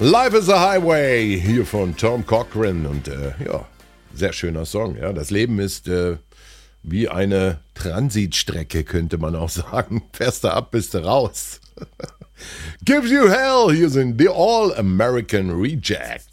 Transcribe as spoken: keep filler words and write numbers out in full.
Life is a Highway, hier von Tom Cochrane und äh, ja, sehr schöner Song. Ja, das Leben ist äh, wie eine Transitstrecke, könnte man auch sagen. Fährst du ab, bist du raus. Gives you hell, hier sind die All American Rejects.